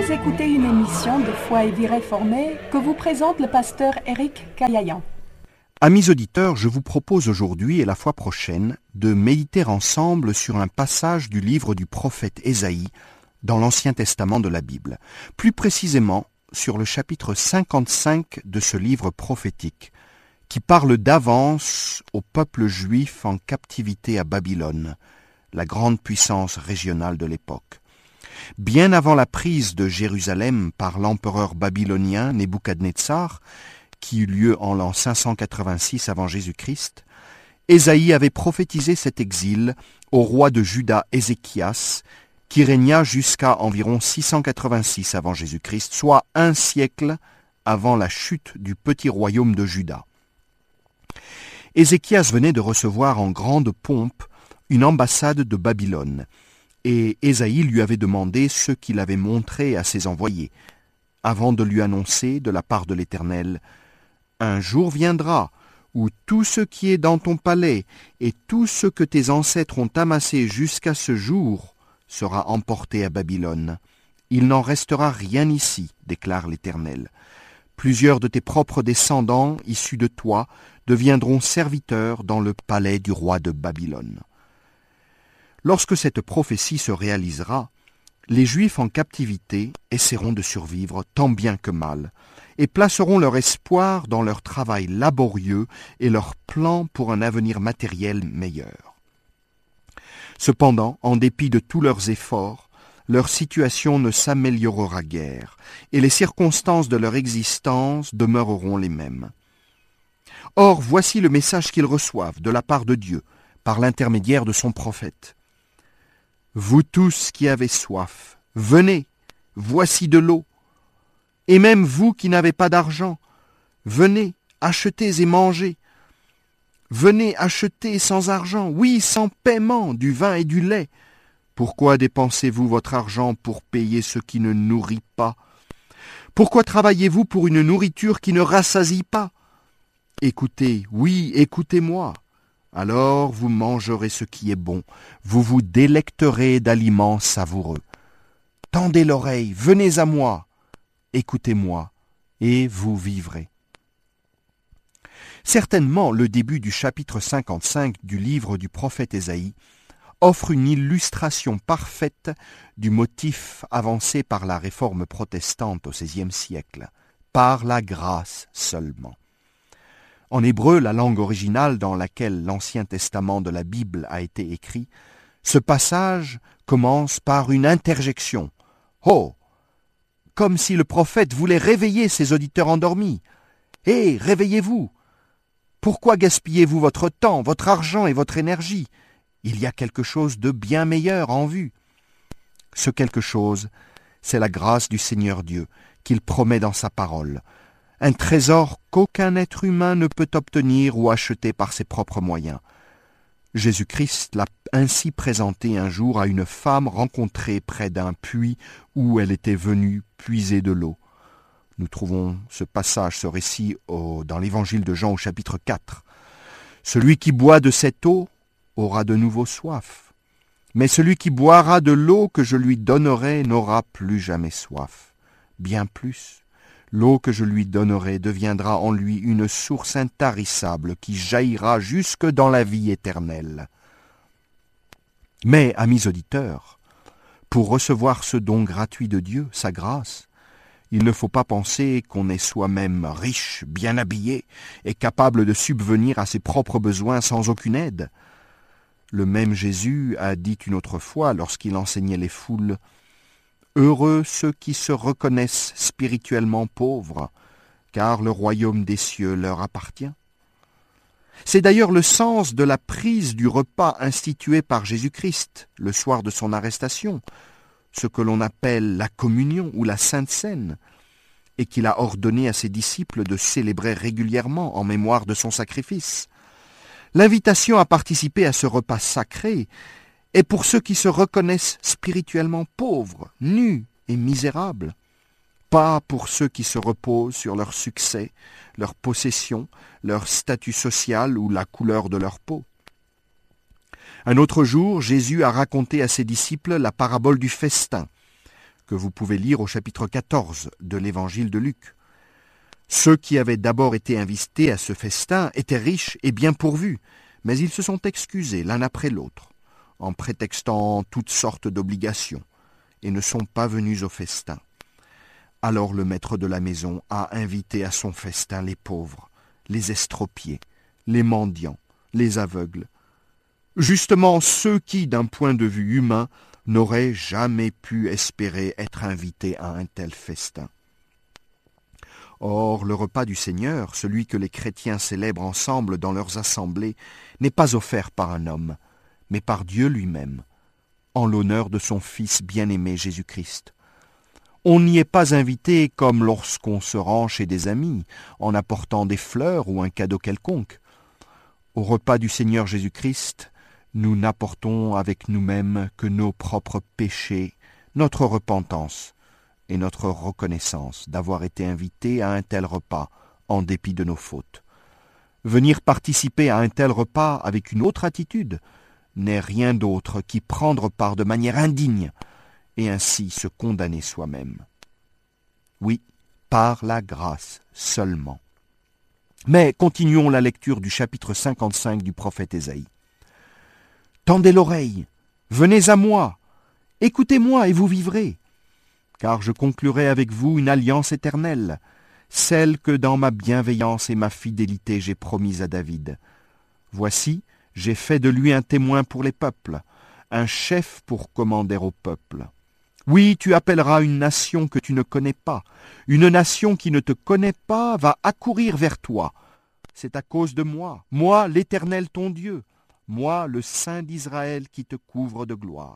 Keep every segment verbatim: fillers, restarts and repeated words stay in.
Vous écoutez une émission de Foi et Vie Réformée que vous présente le pasteur Éric Caillayan. Amis auditeurs, je vous propose aujourd'hui et la fois prochaine de méditer ensemble sur un passage du livre du prophète Ésaïe dans l'Ancien Testament de la Bible. Plus précisément sur le chapitre cinquante-cinq de ce livre prophétique qui parle d'avance au peuple juif en captivité à Babylone, la grande puissance régionale de l'époque. Bien avant la prise de Jérusalem par l'empereur babylonien Nebuchadnezzar, qui eut lieu en l'an cinq cent quatre-vingt-six avant Jésus-Christ, Ésaïe avait prophétisé cet exil au roi de Juda Ézéchias, qui régna jusqu'à environ six cent quatre-vingt-six avant Jésus-Christ, soit un siècle avant la chute du petit royaume de Juda. Ézéchias venait de recevoir en grande pompe une ambassade de Babylone, et Ésaïe lui avait demandé ce qu'il avait montré à ses envoyés, avant de lui annoncer de la part de l'Éternel « Un jour viendra où tout ce qui est dans ton palais et tout ce que tes ancêtres ont amassé jusqu'à ce jour sera emporté à Babylone. Il n'en restera rien ici, déclare l'Éternel. Plusieurs de tes propres descendants, issus de toi, deviendront serviteurs dans le palais du roi de Babylone. » Lorsque cette prophétie se réalisera, les Juifs en captivité essaieront de survivre tant bien que mal et placeront leur espoir dans leur travail laborieux et leur plan pour un avenir matériel meilleur. Cependant, en dépit de tous leurs efforts, leur situation ne s'améliorera guère et les circonstances de leur existence demeureront les mêmes. Or, voici le message qu'ils reçoivent de la part de Dieu par l'intermédiaire de son prophète. Vous tous qui avez soif, venez, voici de l'eau. Et même vous qui n'avez pas d'argent, venez, achetez et mangez. Venez acheter sans argent, oui, sans paiement, du vin et du lait. Pourquoi dépensez-vous votre argent pour payer ce qui ne nourrit pas? Pourquoi travaillez-vous pour une nourriture qui ne rassasie pas? Écoutez, oui, écoutez-moi. Alors vous mangerez ce qui est bon, vous vous délecterez d'aliments savoureux. Tendez l'oreille, venez à moi, écoutez-moi, et vous vivrez. Certainement, le début du chapitre cinquante-cinq du livre du prophète Ésaïe offre une illustration parfaite du motif avancé par la réforme protestante au seizième siècle, par la grâce seulement. En hébreu, la langue originale dans laquelle l'Ancien Testament de la Bible a été écrit, ce passage commence par une interjection. « Oh !» Comme si le prophète voulait réveiller ses auditeurs endormis. « Hé, réveillez-vous ! Pourquoi gaspillez-vous votre temps, votre argent et votre énergie? Il y a quelque chose de bien meilleur en vue. » Ce quelque chose, c'est la grâce du Seigneur Dieu qu'il promet dans sa parole. Un trésor qu'aucun être humain ne peut obtenir ou acheter par ses propres moyens. Jésus-Christ l'a ainsi présenté un jour à une femme rencontrée près d'un puits où elle était venue puiser de l'eau. Nous trouvons ce passage, ce récit au, dans l'évangile de Jean au chapitre quatre. Celui qui boit de cette eau aura de nouveau soif, mais celui qui boira de l'eau que je lui donnerai n'aura plus jamais soif. Bien plus, l'eau que je lui donnerai deviendra en lui une source intarissable qui jaillira jusque dans la vie éternelle. Mais, amis auditeurs, pour recevoir ce don gratuit de Dieu, sa grâce, il ne faut pas penser qu'on est soi-même riche, bien habillé et capable de subvenir à ses propres besoins sans aucune aide. Le même Jésus a dit une autre fois, lorsqu'il enseignait les foules, « Heureux ceux qui se reconnaissent spirituellement pauvres, car le royaume des cieux leur appartient. » C'est d'ailleurs le sens de la prise du repas institué par Jésus-Christ le soir de son arrestation, ce que l'on appelle la communion ou la Sainte Seine, et qu'il a ordonné à ses disciples de célébrer régulièrement en mémoire de son sacrifice. L'invitation à participer à ce repas sacré est pour ceux qui se reconnaissent spirituellement pauvres, nus et misérables, pas pour ceux qui se reposent sur leur succès, leur possession, leur statut social ou la couleur de leur peau. Un autre jour, Jésus a raconté à ses disciples la parabole du festin, que vous pouvez lire au chapitre quatorze de l'évangile de Luc. Ceux qui avaient d'abord été invités à ce festin étaient riches et bien pourvus, mais ils se sont excusés l'un après l'autre, en prétextant toutes sortes d'obligations, et ne sont pas venus au festin. Alors le maître de la maison a invité à son festin les pauvres, les estropiés, les mendiants, les aveugles, justement ceux qui, d'un point de vue humain, n'auraient jamais pu espérer être invités à un tel festin. Or, le repas du Seigneur, celui que les chrétiens célèbrent ensemble dans leurs assemblées, n'est pas offert par un homme, mais par Dieu lui-même, en l'honneur de son Fils bien-aimé Jésus-Christ. On n'y est pas invité comme lorsqu'on se rend chez des amis, en apportant des fleurs ou un cadeau quelconque. Au repas du Seigneur Jésus-Christ, nous n'apportons avec nous-mêmes que nos propres péchés, notre repentance et notre reconnaissance d'avoir été invités à un tel repas en dépit de nos fautes. Venir participer à un tel repas avec une autre attitude n'est rien d'autre qu'y prendre part de manière indigne et ainsi se condamner soi-même. Oui, par la grâce seulement. Mais continuons la lecture du chapitre cinquante-cinq du prophète Ésaïe. « Tendez l'oreille, venez à moi, écoutez-moi et vous vivrez. Car je conclurai avec vous une alliance éternelle, celle que dans ma bienveillance et ma fidélité j'ai promise à David. Voici, j'ai fait de lui un témoin pour les peuples, un chef pour commander aux peuples. Oui, tu appelleras une nation que tu ne connais pas. Une nation qui ne te connaît pas va accourir vers toi. C'est à cause de moi, moi l'Éternel ton Dieu, moi le Saint d'Israël qui te couvre de gloire. »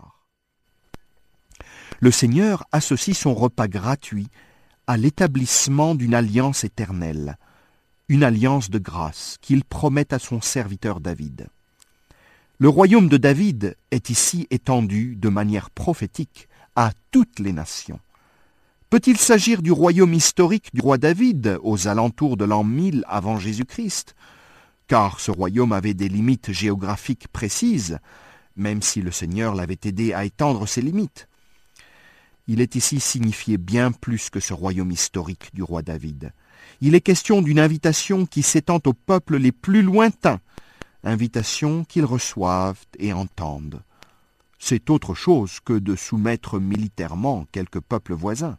Le Seigneur associe son repas gratuit à l'établissement d'une alliance éternelle, une alliance de grâce qu'il promet à son serviteur David. Le royaume de David est ici étendu de manière prophétique à toutes les nations. Peut-il s'agir du royaume historique du roi David aux alentours de l'an mille avant Jésus-Christ, car ce royaume avait des limites géographiques précises, même si le Seigneur l'avait aidé à étendre ses limites. Il est ici signifié bien plus que ce royaume historique du roi David. Il est question d'une invitation qui s'étend aux peuples les plus lointains, invitation qu'ils reçoivent et entendent. C'est autre chose que de soumettre militairement quelques peuples voisins.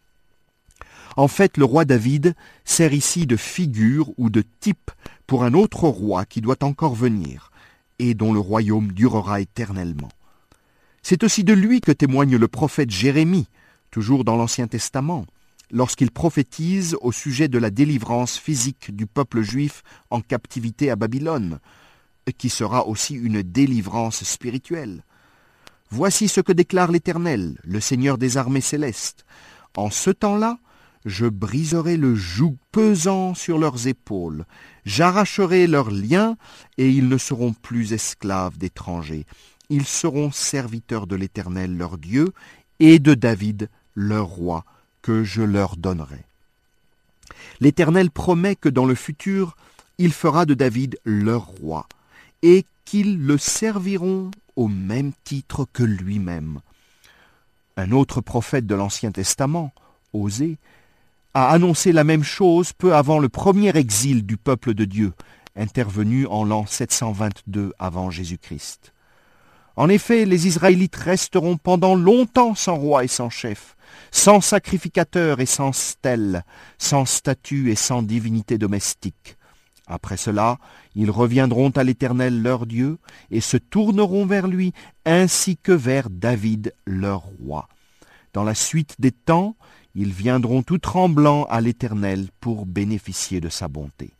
En fait, le roi David sert ici de figure ou de type pour un autre roi qui doit encore venir et dont le royaume durera éternellement. C'est aussi de lui que témoigne le prophète Jérémie, toujours dans l'Ancien Testament, lorsqu'il prophétise au sujet de la délivrance physique du peuple juif en captivité à Babylone, qui sera aussi une délivrance spirituelle. Voici ce que déclare l'Éternel, le Seigneur des armées célestes. En ce temps-là, je briserai le joug pesant sur leurs épaules, j'arracherai leurs liens et ils ne seront plus esclaves d'étrangers. Ils seront serviteurs de l'Éternel leur Dieu et de David leur roi, que je leur donnerai. L'Éternel promet que dans le futur, il fera de David leur roi, et qu'ils le serviront au même titre que lui-même. Un autre prophète de l'Ancien Testament, Osée, a annoncé la même chose peu avant le premier exil du peuple de Dieu, intervenu en l'an sept cent vingt-deux avant Jésus-Christ. En effet, les Israélites resteront pendant longtemps sans roi et sans chef, sans sacrificateur et sans stèle, sans statue et sans divinité domestique. Après cela, ils reviendront à l'Éternel leur Dieu et se tourneront vers lui ainsi que vers David leur roi. Dans la suite des temps, ils viendront tout tremblants à l'Éternel pour bénéficier de sa bonté.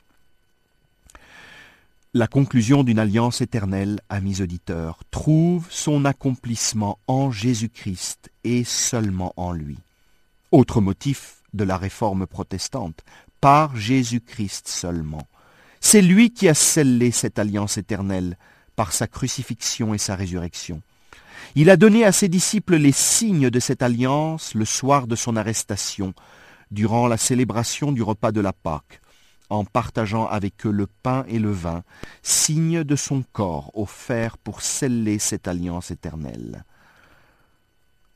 La conclusion d'une alliance éternelle, amis auditeurs, trouve son accomplissement en Jésus-Christ et seulement en lui. Autre motif de la réforme protestante, par Jésus-Christ seulement. C'est lui qui a scellé cette alliance éternelle par sa crucifixion et sa résurrection. Il a donné à ses disciples les signes de cette alliance le soir de son arrestation, durant la célébration du repas de la Pâque, en partageant avec eux le pain et le vin, signe de son corps offert pour sceller cette alliance éternelle.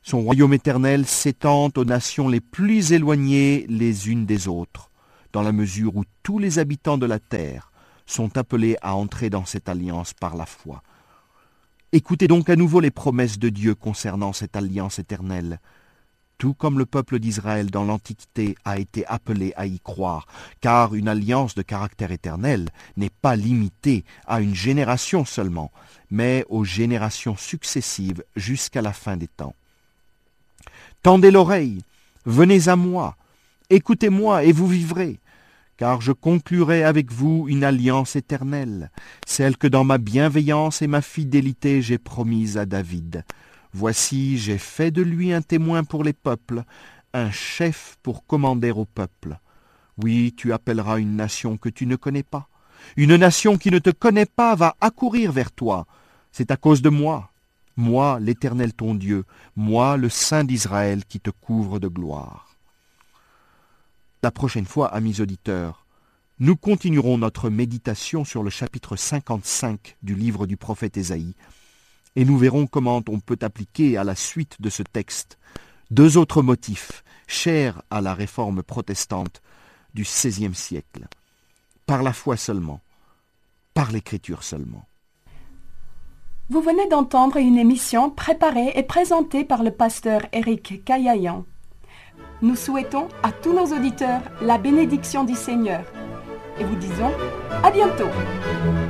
Son royaume éternel s'étend aux nations les plus éloignées les unes des autres, dans la mesure où tous les habitants de la terre sont appelés à entrer dans cette alliance par la foi. Écoutez donc à nouveau les promesses de Dieu concernant cette alliance éternelle, tout comme le peuple d'Israël dans l'Antiquité a été appelé à y croire, car une alliance de caractère éternel n'est pas limitée à une génération seulement, mais aux générations successives jusqu'à la fin des temps. Tendez l'oreille, venez à moi, écoutez-moi et vous vivrez, car je conclurai avec vous une alliance éternelle, celle que dans ma bienveillance et ma fidélité j'ai promise à David. Voici, j'ai fait de lui un témoin pour les peuples, un chef pour commander aux peuples. Oui, tu appelleras une nation que tu ne connais pas. Une nation qui ne te connaît pas va accourir vers toi. C'est à cause de moi, moi, l'Éternel ton Dieu, moi, le Saint d'Israël, qui te couvre de gloire. La prochaine fois, amis auditeurs, nous continuerons notre méditation sur le chapitre cinquante-cinq du livre du prophète Ésaïe, et nous verrons comment on peut appliquer à la suite de ce texte deux autres motifs chers à la réforme protestante du seizième siècle. Par la foi seulement, par l'écriture seulement. Vous venez d'entendre une émission préparée et présentée par le pasteur Éric Kayayan. Nous souhaitons à tous nos auditeurs la bénédiction du Seigneur et vous disons à bientôt.